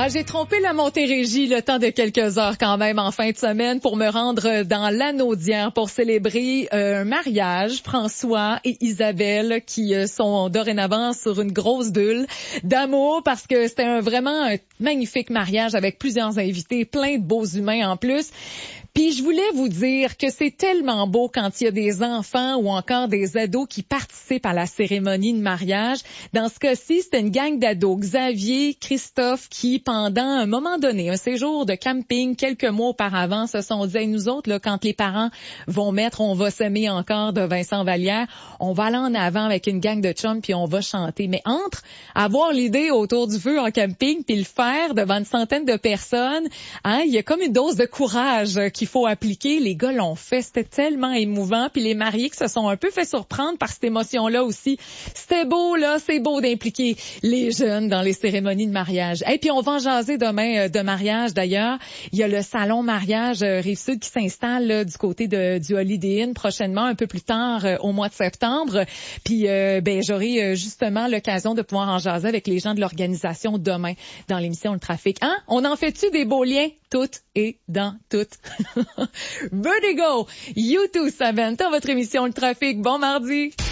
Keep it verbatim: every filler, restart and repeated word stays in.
Ah, j'ai trompé la Montérégie le temps de quelques heures quand même en fin de semaine pour me rendre dans l'Anaudière pour célébrer euh, un mariage. François et Isabelle qui euh, sont dorénavant sur une grosse bulle d'amour parce que c'était un, vraiment un magnifique mariage avec plusieurs invités, plein de beaux humains en plus. Puis je voulais vous dire que c'est tellement beau quand il y a des enfants ou encore des ados qui participent à la cérémonie de mariage. Dans ce cas-ci, c'était une gang d'ados, Xavier, Christophe, qui pendant un moment donné, un séjour de camping quelques mois auparavant, se sont dit, hey, nous autres, là, quand les parents vont mettre On va s'aimer encore de Vincent Vallière, on va aller en avant avec une gang de chums puis on va chanter. Mais entre avoir l'idée autour du feu en camping puis le faire devant une centaine de personnes, hein, il y a comme une dose de courage qu'il faut appliquer. Les gars l'ont fait, c'était tellement émouvant. Puis les mariés qui se sont un peu fait surprendre par cette émotion-là aussi. C'était beau, là, c'est beau d'impliquer les jeunes dans les cérémonies de mariage. Et puis on va en jaser demain euh, de mariage d'ailleurs. Il y a le salon mariage euh, Rive-Sud qui s'installe là, du côté de, du Holiday Inn prochainement, un peu plus tard euh, au mois de septembre. Puis euh, ben j'aurai euh, justement l'occasion de pouvoir en jaser avec les gens de l'organisation demain dans l'émission Le Trafic. Hein? On en fait-tu des beaux liens? Toutes et dans toutes. Vertigo, U deux Samantha, votre émission Le Trafic. Bon mardi.